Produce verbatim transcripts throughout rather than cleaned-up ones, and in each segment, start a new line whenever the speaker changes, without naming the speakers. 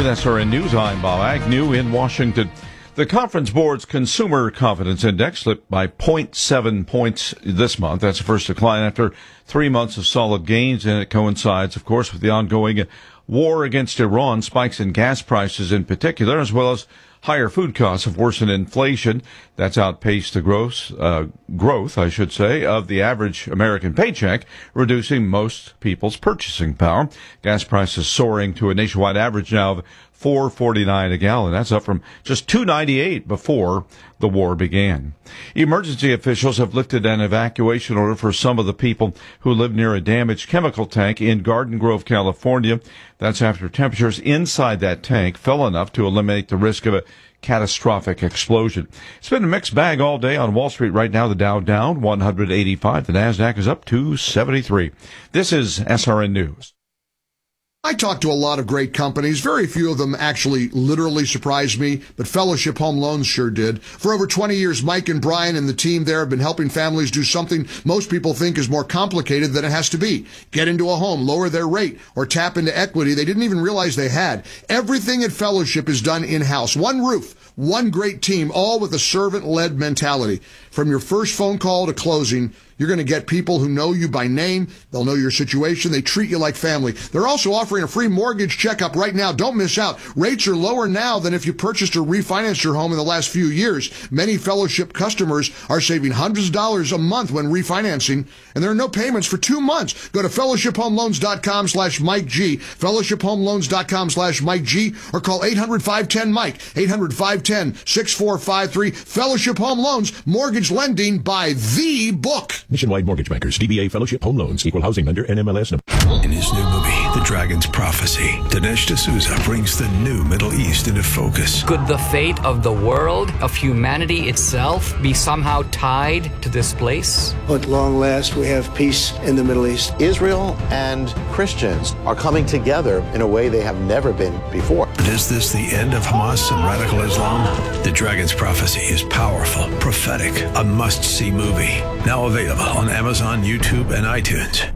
With S R N News, I'm Bob Agnew in Washington. The Conference Board's Consumer Confidence Index slipped by zero point seven points this month. That's the first decline after three months of solid gains, and it coincides, of course, with the ongoing war against Iran, spikes in gas prices in particular, as well as higher food costs have worsened inflation. That's outpaced the gross, uh, growth, I should say, of the average American paycheck, reducing most people's purchasing power. Gas prices soaring to a nationwide average now of four forty-nine a gallon. That's up from just two ninety-eight before the war began. Emergency officials have lifted an evacuation order for some of the people who live near a damaged chemical tank in Garden Grove, California. That's after temperatures inside that tank fell enough to eliminate the risk of a catastrophic explosion. It's been a mixed bag all day on Wall Street. Right now, the Dow down one hundred eighty-five. The NASDAQ is up two seventy-three. This is S R N News.
I talk to a lot of great companies. Very few of them actually literally surprised me, but Fellowship Home Loans sure did. For over twenty years, Mike and Brian and the team there have been helping families do something most people think is more complicated than it has to be. Get into a home, lower their rate, or tap into equity they didn't even realize they had. Everything at Fellowship is done in-house. One roof, one great team, all with a servant-led mentality. From your first phone call to closing, you're going to get people who know you by name. They'll know your situation. They treat you like family. They're also offering a free mortgage checkup right now. Don't miss out. Rates are lower now than if you purchased or refinanced your home in the last few years. Many Fellowship customers are saving hundreds of dollars a month when refinancing, and there are no payments for two months. Go to fellowshiphomeloans.com slash Mike G, fellowshiphomeloans.com slash Mike G, or call eight hundred, five one zero, Mike, eight hundred, five one zero, six four five three. Fellowship Home Loans, mortgage lending by the book.
Nationwide Mortgage Bankers, D B A Fellowship Home Loans, Equal Housing Lender, N M L S number.
In his new movie, The Dragon's Prophecy, Dinesh D'Souza brings the new Middle East into focus.
Could the fate of the world, of humanity itself, be somehow tied to this place?
At long last, we have peace in the Middle East.
Israel and Christians are coming together in a way they have never been before.
But is this the end of Hamas and radical Islam? The Dragon's Prophecy is powerful, prophetic, a must-see movie. Now available on Amazon, YouTube, and iTunes.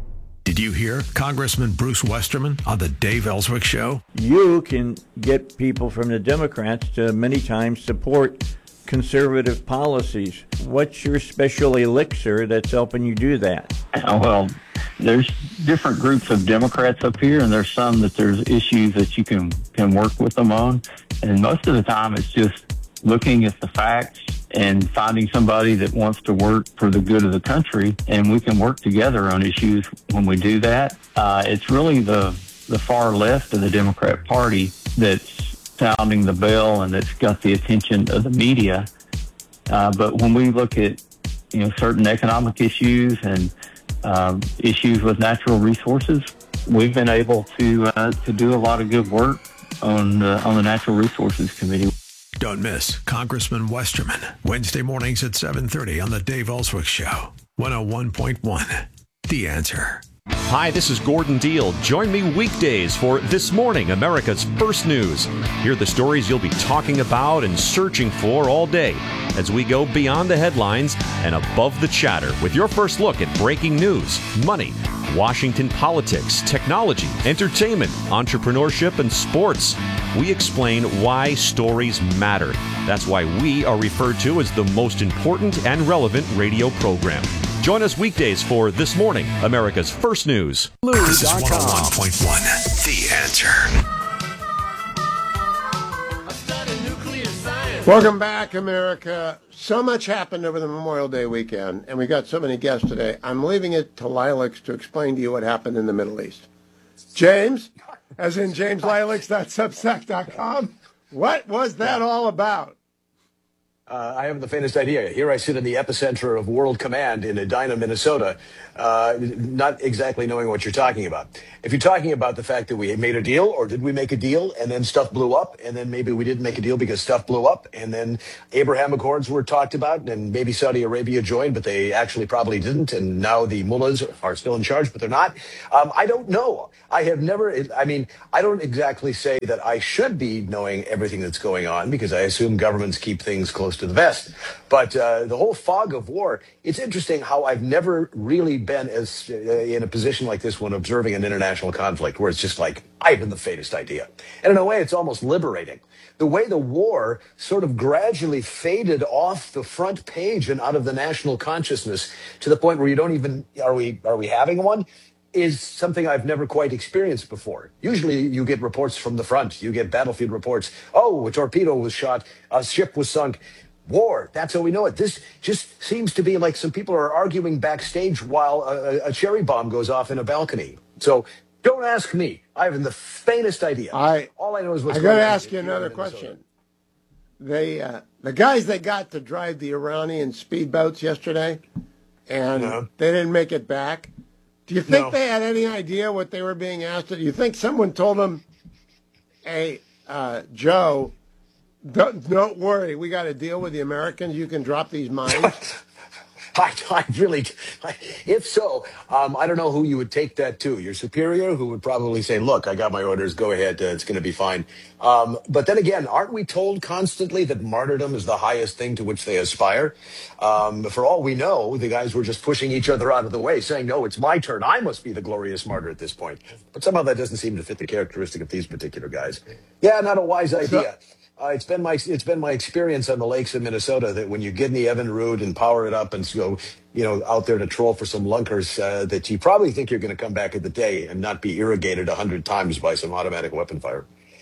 Did you hear Congressman Bruce Westerman on the Dave Ellswick Show?
You can get people from the Democrats to many times support conservative policies. What's your special elixir that's helping you do that?
Well, there's different groups of Democrats up here, and there's some that there's issues that you can, can work with them on. And most of the time it's just looking at the facts and finding somebody that wants to work for the good of the country, and we can work together on issues when we do that. Uh, it's really the, the far left of the Democrat Party that's sounding the bell and that's got the attention of the media. Uh, but when we look at, you know, certain economic issues and um, issues with natural resources, we've been able to uh, to do a lot of good work on uh, on the Natural Resources Committee.
Don't miss Congressman Westerman, Wednesday mornings at seven thirty on the Dave Ellswick Show, one oh one point one, The Answer.
Hi, this is Gordon Deal. Join me weekdays for This Morning, America's First News. Hear the stories you'll be talking about and searching for all day as we go beyond the headlines and above the chatter with your first look at breaking news, money, Washington politics, technology, entertainment, entrepreneurship, and sports. We explain why stories matter. That's why we are referred to as the most important and relevant radio program. Join us weekdays for This Morning, America's First News.
This is one oh one point one, The Answer.
Welcome back, America. So much happened over the Memorial Day weekend, and we got so many guests today. I'm leaving it to Lilacs to explain to you what happened in the Middle East. James, as in james lilacs dot substack dot com, what was that all about?
Uh, I have the faintest idea. Here I sit in the epicenter of World Command in Edina, Minnesota, uh, not exactly knowing what you're talking about. If you're talking about the fact that we made a deal, or did we make a deal and then stuff blew up, and then maybe we didn't make a deal because stuff blew up, and then Abraham Accords were talked about, and maybe Saudi Arabia joined, but they actually probably didn't, and now the mullahs are still in charge, but they're not. Um, I don't know. I have never, I mean, I don't exactly say that I should be knowing everything that's going on, because I assume governments keep things close to the vest. But uh, the whole fog of war, it's interesting how I've never really been as uh, in a position like this when observing an international conflict, where it's just like I haven't the faintest idea. And in a way, it's almost liberating. The way the war sort of gradually faded off the front page and out of the national consciousness to the point where you don't even, are we, are we having one? Is something I've never quite experienced before. Usually you get reports from the front. You get battlefield reports. Oh, a torpedo was shot. A ship was sunk. War. That's how we know it. This just seems to be like some people are arguing backstage while a, a cherry bomb goes off in a balcony. So don't ask me. I haven't the faintest idea.
I,
All I know is what's
I
going on.
got to ask you another question. They, uh, the guys they got to drive the Iranian speedboats yesterday, and
Uh-huh.
they didn't make it back. Do you think
No.
they had any idea what they were being asked? Do you think someone told them, hey, uh, Joe, don't, don't worry, we got to deal with the Americans. You can drop these mines.
I, I really, I, if so, um, I don't know who you would take that to. Your superior, who would probably say, look, I got my orders, go ahead, uh, it's going to be fine. Um, but then again, aren't we told constantly that martyrdom is the highest thing to which they aspire? Um, for all we know, the guys were just pushing each other out of the way, saying, no, it's my turn. I must be the glorious martyr at this point. But somehow that doesn't seem to fit the characteristic of these particular guys. Yeah, not a wise idea. Uh, it's been my it's been my experience on the lakes in Minnesota that when you get in the Evinrude and power it up and go, you know, out there to troll for some lunkers, uh, that you probably think you're going to come back in the day and not be irrigated a hundred times by some automatic weapon fire.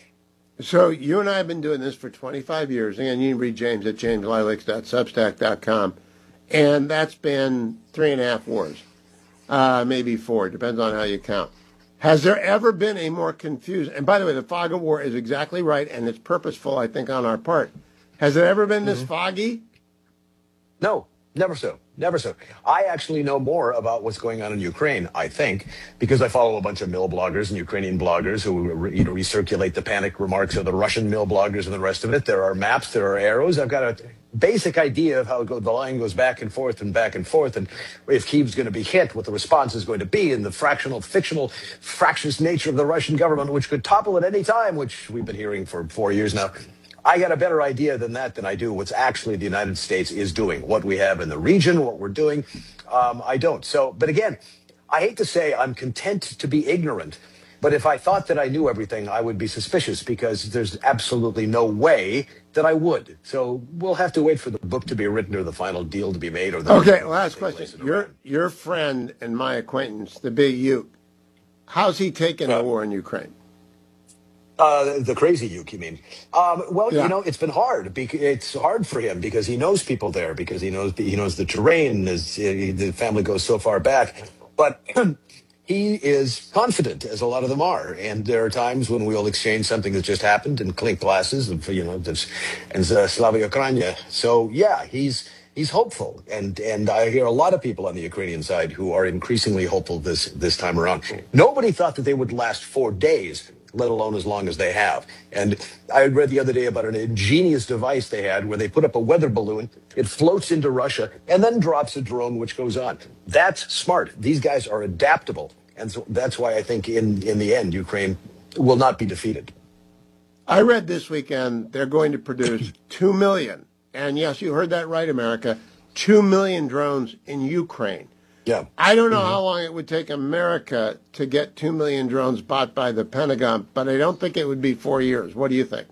So you and I have been doing this for twenty-five years. Again, you can read James at james lilix dot substack dot com. And that's been three and a half wars, uh, maybe four, depends on how you count. Has there ever been a more confused, and by the way, the fog of war is exactly right, and it's purposeful, I think, on our part. Has it ever been this mm-hmm. foggy?
No, never so. Never so. I actually know more about what's going on in Ukraine, I think, because I follow a bunch of mill bloggers and Ukrainian bloggers who re- you know, recirculate the panic remarks of the Russian mill bloggers and the rest of it. There are maps, there are arrows. I've got a basic idea of how it go, the line goes back and forth and back and forth, and if Kyiv's going to be hit, what the response is going to be, and the fractional, fictional, fractious nature of the Russian government, which could topple at any time, which we've been hearing for four years now. I got a better idea than that than I do what's actually the United States is doing, what we have in the region, what we're doing. Um, I don't. So, but again, I hate to say I'm content to be ignorant, but if I thought that I knew everything, I would be suspicious because there's absolutely no way that I would. So we'll have to wait for the book to be written or the final deal to be made. Or the
okay, last question. Your your friend and my acquaintance, the Big Uke, how's he taking uh, the war in Ukraine?
Uh, the crazy Uke, you mean? Um, well,
yeah.
you know, it's been hard. It's hard for him because he knows people there, because he knows he knows the terrain. Is the family goes so far back, but he is confident, as a lot of them are. And there are times when we'll exchange something that just happened and clink glasses, and you know, this, and uh, Slava Ukraina. So yeah, he's. He's hopeful, and and I hear a lot of people on the Ukrainian side who are increasingly hopeful this this time around. Nobody thought that they would last four days, let alone as long as they have. And I read the other day about an ingenious device they had where they put up a weather balloon, it floats into Russia, and then drops a drone which goes on. That's smart. These guys are adaptable, and so that's why I think in in the end, Ukraine will not be defeated.
I read this weekend they're going to produce two million. And yes, you heard that right, America. Two million drones in Ukraine.
Yeah.
I don't know mm-hmm. how long it would take America to get two million drones bought by the Pentagon, but I don't think it would be four years. What do you think?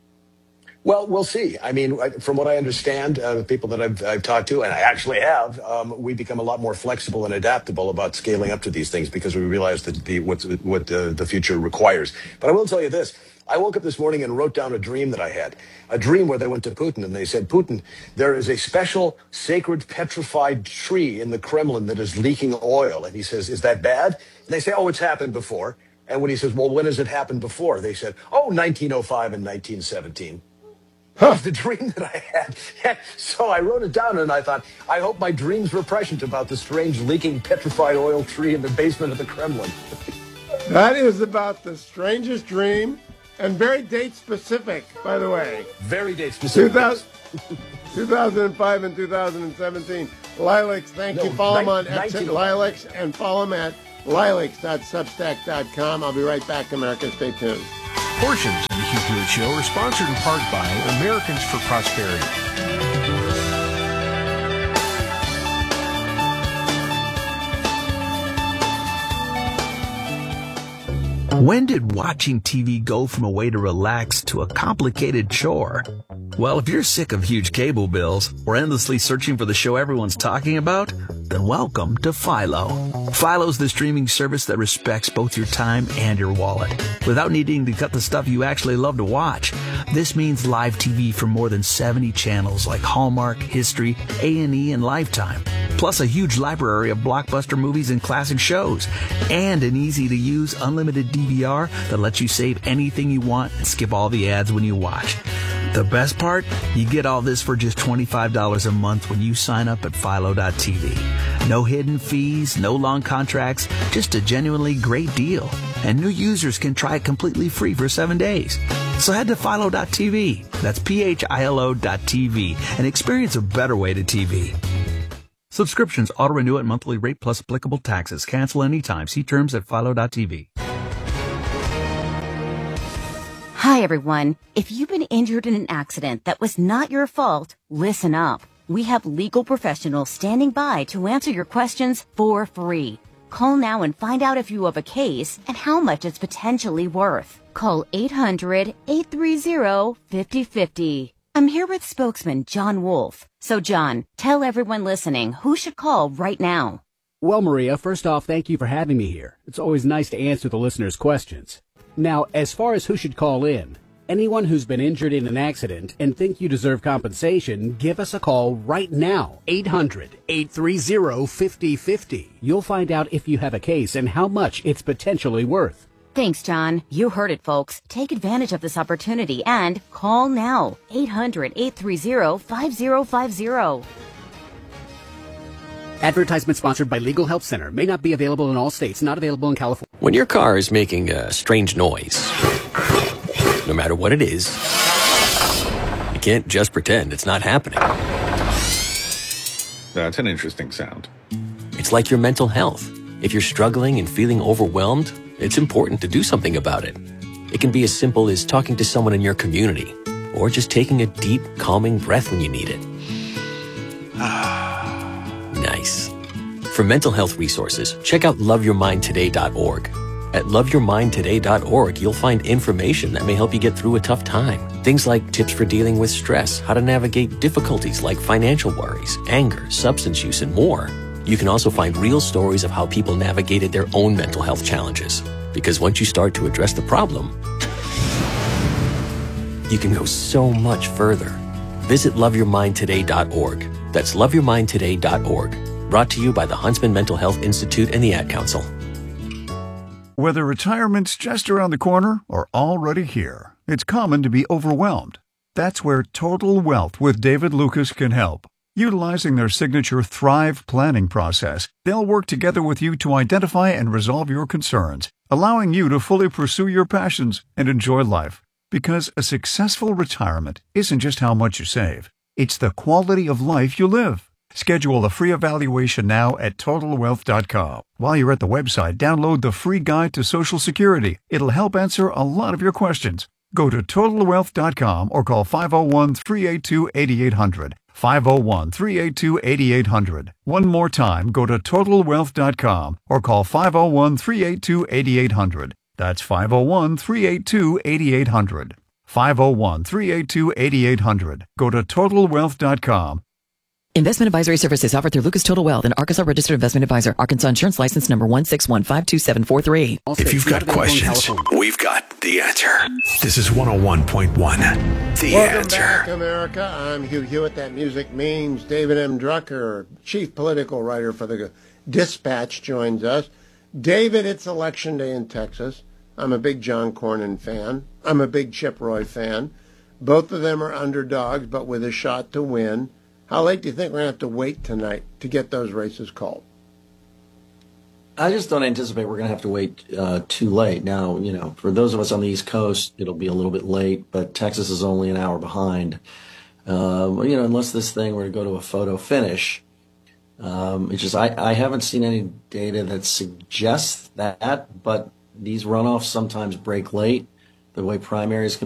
Well, we'll see. I mean, from what I understand, uh, the people that I've, I've talked to, and I actually have, um, we become a lot more flexible and adaptable about scaling up to these things because we realize that the, what, what the, the future requires. But I will tell you this. I woke up this morning and wrote down a dream that I had, a dream where they went to Putin and they said, Putin, there is a special sacred petrified tree in the Kremlin that is leaking oil. And he says, is that bad? And they say, oh, it's happened before. And when he says, well, when has it happened before? They said, oh, nineteen oh five and nineteen seventeen. That was the dream that I had. So I wrote it down and I thought, I hope my dreams were prescient about the strange leaking petrified oil tree in the basement of the Kremlin.
That is about the strangest dream. And very date specific, by the way.
Very date specific.
two thousand five and two thousand seventeen. Lilix, thank no, you. Follow him on X at Lilix and follow him at lilix dot substack dot com. I'll be right back, America. Stay tuned.
Portions of the Hugh Hewitt Show are sponsored in part by Americans for Prosperity.
When did watching T V go from a way to relax to a complicated chore? Well, if you're sick of huge cable bills or endlessly searching for the show everyone's talking about, then welcome to Philo. Philo's the streaming service that respects both your time and your wallet without needing to cut the stuff you actually love to watch. This means live T V from more than seventy channels like Hallmark, History, A and E, and Lifetime, plus a huge library of blockbuster movies and classic shows, and an easy-to-use unlimited D V R that lets you save anything you want and skip all the ads when you watch. The best part? You get all this for just twenty-five dollars a month when you sign up at Philo dot T V. No hidden fees, no long contracts, just a genuinely great deal. And new users can try it completely free for seven days. So head to Philo dot T V. That's P H I L O dot T V and experience a better way to T V. Subscriptions auto-renew at monthly rate plus applicable taxes. Cancel anytime. See terms at Philo dot T V.
Hi, everyone. If you've been injured in an accident that was not your fault, listen up. We have legal professionals standing by to answer your questions for free. Call now and find out if you have a case and how much it's potentially worth. Call eight hundred, eight three zero, five zero five zero. I'm here with spokesman John Wolf. So, John, tell everyone listening who should call right now.
Well, Maria, first off, thank you for having me here. It's always nice to answer the listeners' questions. Now, as far as who should call in, anyone who's been injured in an accident and think you deserve compensation, give us a call right now. eight hundred, eight three zero, five zero five zero. You'll find out if you have a case and how much it's potentially worth.
Thanks, John. You heard it, folks. Take advantage of this opportunity and call now. eight hundred, eight three zero, five zero five zero.
Advertisement sponsored by Legal Help Center. May not be available in all states. Not available in California.
When your car is making a strange noise, no matter what it is, you can't just pretend it's not happening.
That's an interesting sound.
It's like your mental health. If you're struggling and feeling overwhelmed, it's important to do something about it. It can be as simple as talking to someone in your community, or just taking a deep, calming breath when you need it. Nice. For mental health resources, check out love your mind today dot org. At love your mind today dot org, you'll find information that may help you get through a tough time. Things like tips for dealing with stress, how to navigate difficulties like financial worries, anger, substance use, and more. You can also find real stories of how people navigated their own mental health challenges. Because once you start to address the problem, you can go so much further. Visit love your mind today dot org. That's love your mind today dot org. Brought to you by the Huntsman Mental Health Institute and the Ad Council.
Whether retirement's just around the corner or already here, it's common to be overwhelmed. That's where Total Wealth with David Lucas can help. Utilizing their signature Thrive planning process, they'll work together with you to identify and resolve your concerns, allowing you to fully pursue your passions and enjoy life. Because a successful retirement isn't just how much you save, it's the quality of life you live. Schedule a free evaluation now at total wealth dot com. While you're at the website, download the free guide to Social Security. It'll help answer a lot of your questions. Go to total wealth dot com or call five oh one, three eight two, eight eight hundred. five oh one, three eight two, eight eight hundred. One more time, go to total wealth dot com or call five oh one, three eight two, eight eight hundred. That's five oh one, three eight two, eight eight hundred. five oh one, three eight two, eight eight hundred. Go to total wealth dot com.
Investment advisory services offered through Lucas Total Wealth, an Arkansas registered investment advisor. Arkansas insurance license number one six one five two seven four three.
If you've got questions, we've got the answer. This is one oh one point one. The
Welcome
Answer.
back, America. I'm Hugh Hewitt. That music means David M. Drucker, chief political writer for the Dispatch, joins us. David, it's election day in Texas. I'm a big John Cornyn fan. I'm a big Chip Roy fan. Both of them are underdogs, but with a shot to win. How late do you think we're going to have to wait tonight to get those races called?
I just don't anticipate we're going to have to wait uh, too late. Now, you know, for those of us on the East Coast, it'll be a little bit late, but Texas is only an hour behind. Um, you know, unless this thing were to go to a photo finish, um, it's just I, I haven't seen any data that suggests that, but these runoffs sometimes break late. The way primaries can